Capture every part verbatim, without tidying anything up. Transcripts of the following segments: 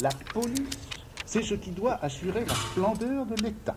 La police, c'est ce qui doit assurer la splendeur de l'État.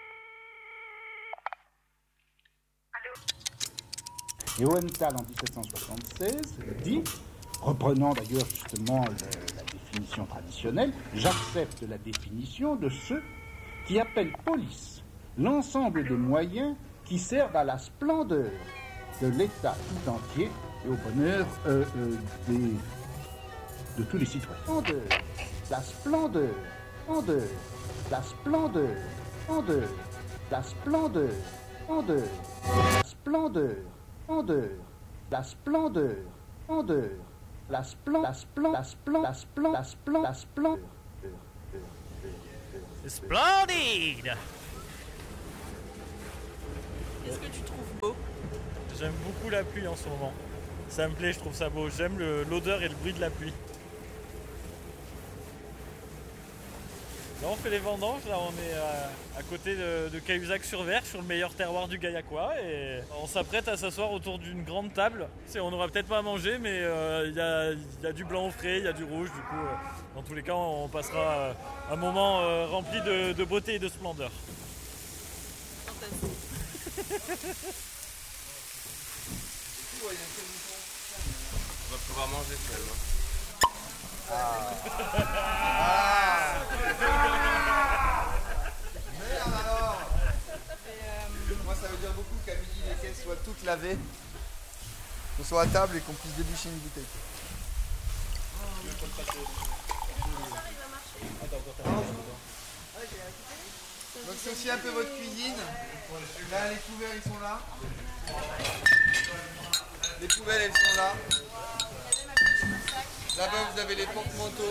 Et Hohenthal, en dix-sept cent soixante-seize, dit, reprenant d'ailleurs justement le, la définition traditionnelle, j'accepte la définition de ceux qui appellent police l'ensemble des moyens qui servent à la splendeur de l'État tout entier et au bonheur euh, euh, des, de tous les citoyens. Splendeur, la splendeur, splendeur, la splendeur, splendeur, la splendeur, splendeur, la splendeur, splendeur, la splendeur, splendeur, la splendeur, la splendeur, la splendeur, la splendeur, la splendeur, la splendeur. Splendide! Qu'est-ce que tu trouves beau? J'aime beaucoup la pluie en ce moment. Ça me plaît, je trouve ça beau. J'aime le, l'odeur et le bruit de la pluie. Là, on fait les vendanges. Là, on est à, à côté de, de Cahuzac-sur-Ver, sur le meilleur terroir du Gaillacois. Et on s'apprête à s'asseoir autour d'une grande table. C'est, on n'aura peut-être pas à manger, mais il euh, y, a, y a du blanc au frais, il y a du rouge. Du coup, euh, dans tous les cas, on passera euh, un moment euh, rempli de, de beauté et de splendeur. On va pouvoir manger finalement. Ah. Ah. Merde alors. Moi ça veut dire beaucoup qu'à midi les caisses soient toutes lavées, qu'on soit à table et qu'on puisse déboucher une bouteille. Donc c'est aussi un peu votre cuisine. Là les couverts ils sont là. Les poubelles elles sont là. Là-bas vous avez les porte-manteaux.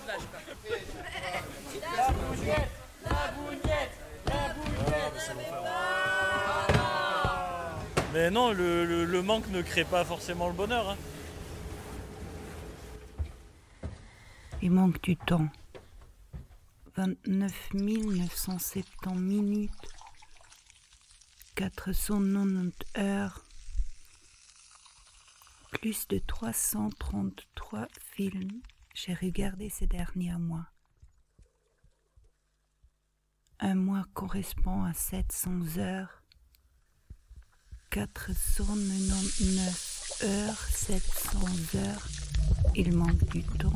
La bougnette, la bougnette, la bougnette. Mais non, le, le, le manque ne crée pas forcément le bonheur. Hein. Il manque du temps. vingt-neuf mille neuf cent soixante-dix minutes, quatre cent quatre-vingt-dix heures, plus de trois cent trente-trois films j'ai regardé ces derniers mois. Un mois correspond à sept cents heures, quatre cent quatre-vingt-dix-neuf heures, sept cents heures, il manque du temps.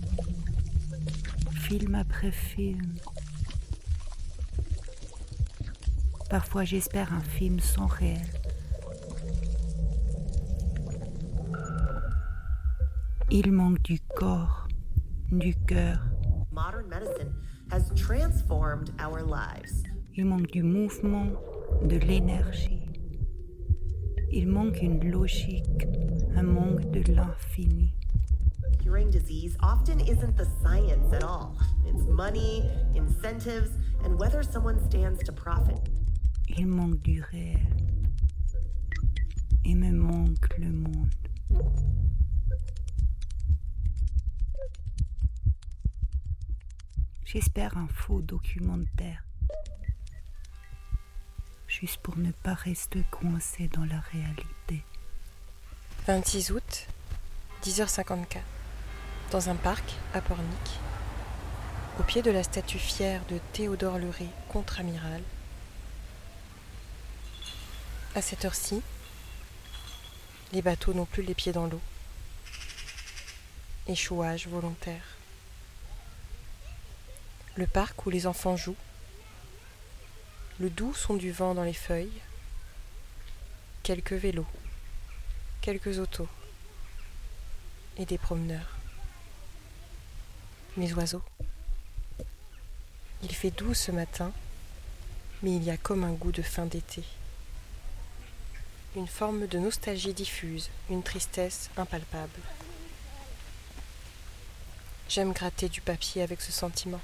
Film après film. Parfois j'espère un film sans réel. Il manque du corps, du cœur. Modern medicine has transformed our lives. Il manque du mouvement, de l'énergie. Il manque une logique, un manque de l'infini. Curing disease often isn't the science at all. It's money, incentives, and whether someone stands to profit. Il manque du réel. Il me manque le monde. J'espère un faux documentaire. Juste pour ne pas rester coincé dans la réalité. vingt-six août, dix heures cinquante-quatre. Dans un parc à Pornic, au pied de la statue fière de Théodore Leray, contre-amiral. À cette heure-ci, les bateaux n'ont plus les pieds dans l'eau. Échouage volontaire. Le parc où les enfants jouent. Le doux son du vent dans les feuilles. Quelques vélos. Quelques autos. Et des promeneurs. Les oiseaux. Il fait doux ce matin, mais il y a comme un goût de fin d'été. Une forme de nostalgie diffuse, une tristesse impalpable. J'aime gratter du papier avec ce sentiment.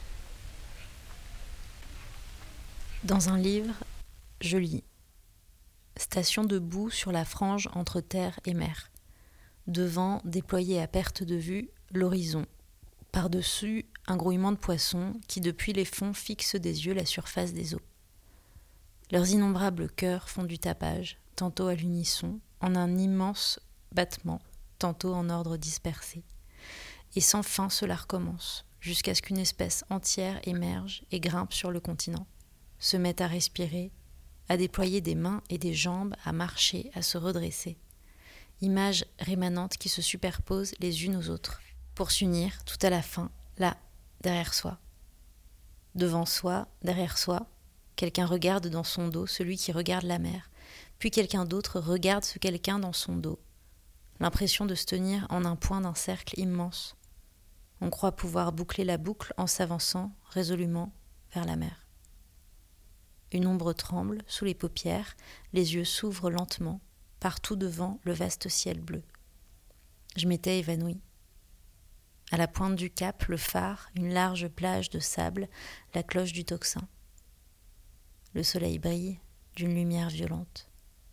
Dans un livre, je lis « Station debout sur la frange entre terre et mer. Devant, déployé à perte de vue, l'horizon. Par-dessus, un grouillement de poissons qui, depuis les fonds, fixent des yeux la surface des eaux. Leurs innombrables cœurs font du tapage, tantôt à l'unisson, en un immense battement, tantôt en ordre dispersé. Et sans fin cela recommence, jusqu'à ce qu'une espèce entière émerge et grimpe sur le continent, se mette à respirer, à déployer des mains et des jambes, à marcher, à se redresser. Images rémanentes qui se superposent les unes aux autres, pour s'unir tout à la fin, là, derrière soi. Devant soi, derrière soi, quelqu'un regarde dans son dos celui qui regarde la mer, puis quelqu'un d'autre regarde ce quelqu'un dans son dos. L'impression de se tenir en un point d'un cercle immense. On croit pouvoir boucler la boucle en s'avançant résolument vers la mer. Une ombre tremble sous les paupières, les yeux s'ouvrent lentement, partout devant le vaste ciel bleu. Je m'étais évanouie. À la pointe du cap, le phare, une large plage de sable, la cloche du tocsin. Le soleil brille d'une lumière violente.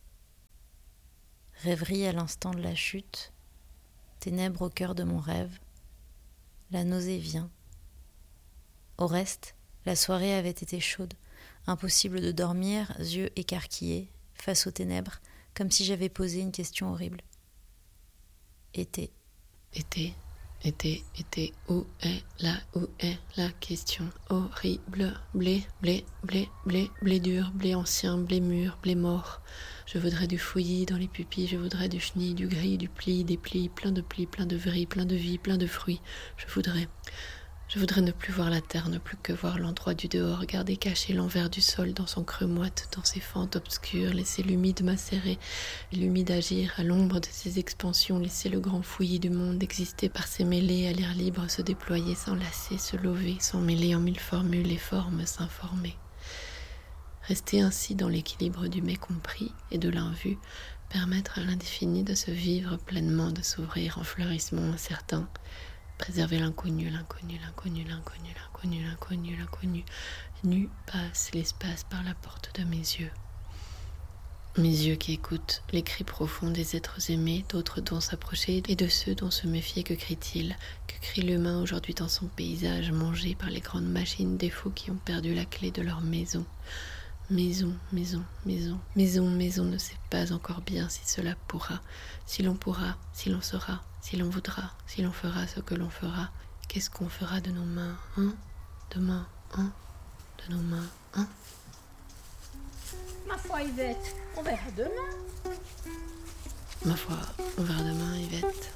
Rêverie à l'instant de la chute, ténèbres au cœur de mon rêve, la nausée vient. Au reste, la soirée avait été chaude, impossible de dormir, yeux écarquillés, face aux ténèbres, comme si j'avais posé une question horrible. Été. Été, été, été, où est la, où est la question horrible? Blé, blé, blé, blé, blé dur, blé ancien, blé mûr, blé mort. Je voudrais du fouillis dans les pupilles, je voudrais du chenille, du gris, du pli, des plis, plein de plis, plein de vris, plein de vie, plein de fruits. Je voudrais... Je voudrais ne plus voir la terre, ne plus que voir l'endroit du dehors, garder caché l'envers du sol dans son creux moite, dans ses fentes obscures, laisser l'humide macérer, l'humide agir à l'ombre de ses expansions, laisser le grand fouillis du monde exister par ses mêlées à l'air libre, se déployer, s'enlacer, se lever, s'emmêler en mille formules et formes, s'informer. Rester ainsi dans l'équilibre du mécompris et de l'invu, permettre à l'indéfini de se vivre pleinement, de s'ouvrir en fleurissement incertain, préserver l'inconnu, l'inconnu, l'inconnu, l'inconnu, l'inconnu, l'inconnu, l'inconnu. Nu passe l'espace par la porte de mes yeux. Mes yeux qui écoutent les cris profonds des êtres aimés, d'autres dont s'approcher et de ceux dont se méfier. Que crie-t-il? Que crie l'humain aujourd'hui dans son paysage, mangé par les grandes machines des fous qui ont perdu la clé de leur maison? Maison, maison, maison, maison, maison ne sait pas encore bien si cela pourra, si l'on pourra, si l'on saura, si l'on voudra, si l'on fera ce que l'on fera. Qu'est-ce qu'on fera de nos mains, hein? Demain, hein? De nos mains, hein? Ma foi, Yvette, on verra demain. Ma foi, on verra demain, Yvette.